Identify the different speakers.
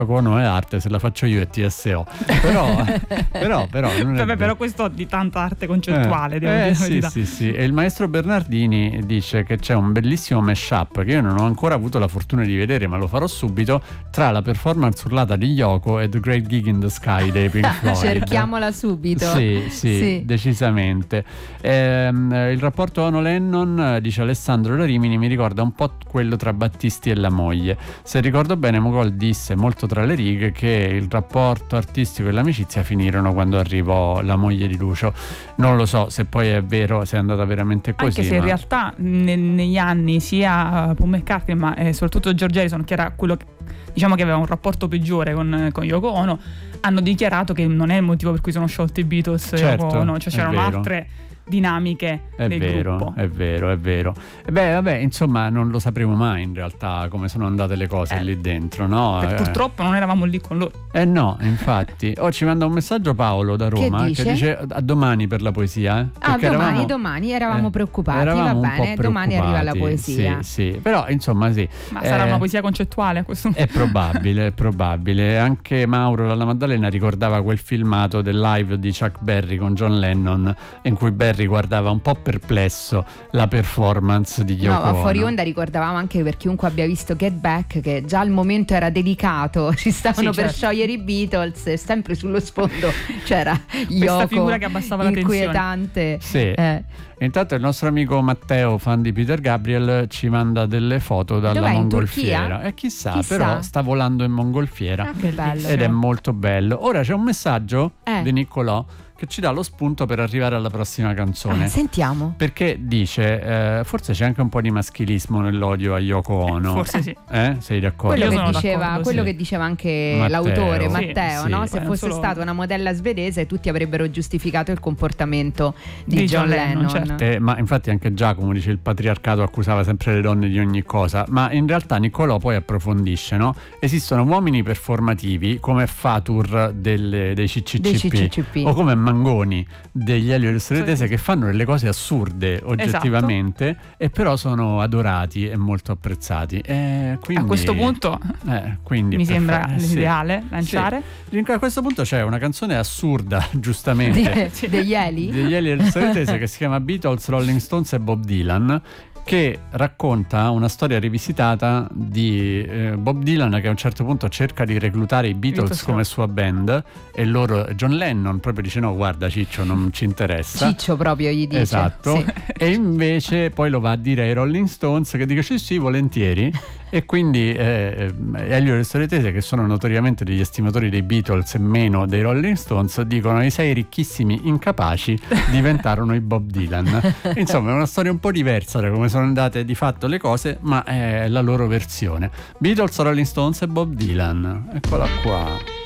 Speaker 1: Ono è arte, se la faccio io è TSO. Però non è
Speaker 2: Vabbè, però questo di tanta arte concettuale, devo dire.
Speaker 1: Sì. E il maestro Bernardini dice che c'è un bellissimo mashup che io non ho ancora avuto la fortuna di vedere, ma lo farò subito, tra la performance urlata di Yoko e The Great Gig in the Sky dei Pink Floyd.
Speaker 3: Cerchiamola subito.
Speaker 1: Sì, decisamente. Il rapporto Ono-Lennon, dice Alessandro da Rimini, mi ricorda un po' quello tra Battisti e la moglie. Se ricordo bene, Mogol disse molto tra le righe che il rapporto artistico e l'amicizia finirono quando arrivò la moglie di Lucio. Non lo so se poi è vero, se è andata veramente così.
Speaker 2: Anche se in realtà negli anni sia Paul McCartney ma soprattutto George Harrison, che era quello che diciamo che aveva un rapporto peggiore con Yoko Ono, hanno dichiarato che non è il motivo per cui sono sciolti i Beatles.
Speaker 1: Certo,
Speaker 2: Yoko Ono, cioè c'erano altre dinamiche del gruppo.
Speaker 1: È vero. E vabbè, insomma, non lo sapremo mai in realtà come sono andate le cose lì dentro, no?
Speaker 2: Purtroppo non eravamo lì con loro.
Speaker 1: No, infatti. Ci manda un messaggio Paolo da Roma che dice a domani per la poesia.
Speaker 3: Domani eravamo preoccupati, va bene, domani arriva la poesia.
Speaker 1: Sì, però insomma sì.
Speaker 2: Ma sarà una poesia concettuale a questo punto?
Speaker 1: È probabile. Anche Mauro dalla Maddalena ricordava quel filmato del live di Chuck Berry con John Lennon, in cui Berry guardava un po' perplesso la performance di Yoko Ono.
Speaker 3: Ma fuori onda ricordavamo anche, per chiunque abbia visto Get Back, che già il momento era delicato, ci stavano per sciogliere i Beatles e sempre sullo sfondo c'era Yoko,
Speaker 2: figura che abbassava la tensione,
Speaker 3: inquietante.
Speaker 1: Sì. Intanto il nostro amico Matteo, fan di Peter Gabriel, ci manda delle foto dalla mongolfiera. Chissà, però sta volando in mongolfiera.
Speaker 3: Che bello.
Speaker 1: Ed è molto bello. Ora c'è un messaggio di Niccolò che ci dà lo spunto per arrivare alla prossima canzone.
Speaker 3: Sentiamo.
Speaker 1: Perché dice, forse c'è anche un po' di maschilismo nell'odio a Yoko Ono.
Speaker 2: Forse sì.
Speaker 1: Sei d'accordo?
Speaker 3: Quello che diceva anche l'autore Matteo, no? Se fosse stata una modella svedese tutti avrebbero giustificato il comportamento di John Lennon.
Speaker 2: Certo.
Speaker 1: Ma infatti anche Giacomo dice il patriarcato accusava sempre le donne di ogni cosa, ma in realtà Niccolò poi approfondisce, no? Esistono uomini performativi come Fatur dei CCCP o come Mangoni degli Elio e le Storie Tese, che fanno delle cose assurde oggettivamente, e però sono adorati e molto apprezzati. Quindi,
Speaker 2: a questo punto mi sembra l'ideale lanciare.
Speaker 1: Sì. A questo punto c'è una canzone assurda, giustamente,
Speaker 3: degli Elio
Speaker 1: e le Storie Tese, che si chiama Beatles, Rolling Stones e Bob Dylan, che racconta una storia rivisitata di Bob Dylan, che a un certo punto cerca di reclutare i Beatles come sua band, e John Lennon proprio dice no, guarda Ciccio, non ci interessa.
Speaker 3: Ciccio proprio gli dice.
Speaker 1: Esatto.
Speaker 3: Sì.
Speaker 1: E invece poi lo va a dire ai Rolling Stones, che dice sì, volentieri. E quindi Elio e le Storie Tese, che sono notoriamente degli estimatori dei Beatles e meno dei Rolling Stones, dicono i 6 ricchissimi incapaci diventarono i Bob Dylan. Insomma è una storia un po' diversa da come sono andate di fatto le cose, ma è la loro versione. Beatles, Rolling Stones e Bob Dylan. Eccola qua.